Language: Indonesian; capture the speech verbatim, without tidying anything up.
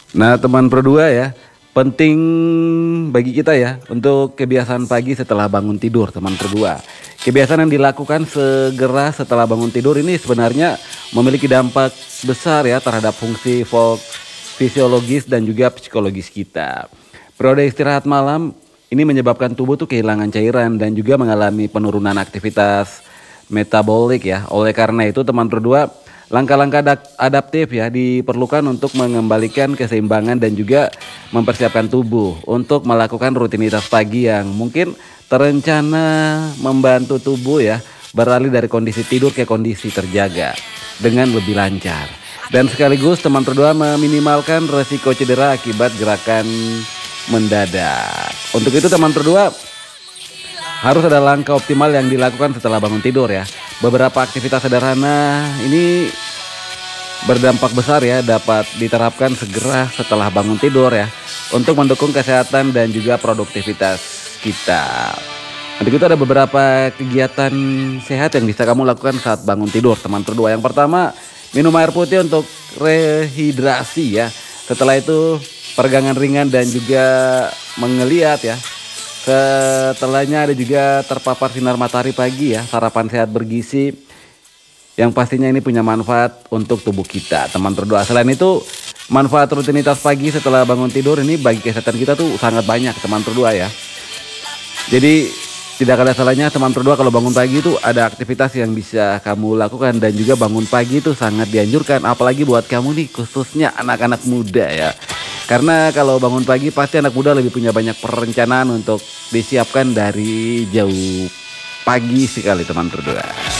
Nah, teman berdua ya, penting bagi kita ya untuk kebiasaan pagi setelah bangun tidur, teman berdua. Kebiasaan yang dilakukan segera setelah bangun tidur ini sebenarnya memiliki dampak besar ya terhadap fungsi fo- fisiologis dan juga psikologis kita. Periode istirahat malam ini menyebabkan tubuh tuh kehilangan cairan dan juga mengalami penurunan aktivitas metabolik ya. Oleh karena itu teman berdua, langkah-langkah adak- adaptif ya diperlukan untuk mengembalikan keseimbangan dan juga mempersiapkan tubuh untuk melakukan rutinitas pagi yang mungkin terencana membantu tubuh ya beralih dari kondisi tidur ke kondisi terjaga dengan lebih lancar. Dan sekaligus teman berdua meminimalkan resiko cedera akibat gerakan mendadak. Untuk itu teman berdua harus ada langkah optimal yang dilakukan setelah bangun tidur ya. Beberapa aktivitas sederhana ini berdampak besar ya dapat diterapkan segera setelah bangun tidur ya untuk mendukung kesehatan dan juga produktivitas kita. Untuk itu ada beberapa kegiatan sehat yang bisa kamu lakukan saat bangun tidur teman berdua. Yang pertama, minum air putih untuk rehidrasi ya. Setelah itu peregangan ringan dan juga mengeliat ya. Setelahnya ada juga terpapar sinar matahari pagi ya, sarapan sehat bergizi yang pastinya ini punya manfaat untuk tubuh kita, teman berdua. Selain itu, manfaat rutinitas pagi setelah bangun tidur ini bagi kesehatan kita tuh sangat banyak, teman berdua ya. Jadi tidak ada salahnya teman berdua kalau bangun pagi itu ada aktivitas yang bisa kamu lakukan dan juga bangun pagi itu sangat dianjurkan apalagi buat kamu nih khususnya anak-anak muda ya. Karena kalau bangun pagi pasti anak muda lebih punya banyak perencanaan untuk disiapkan dari jauh pagi sekali teman berdua.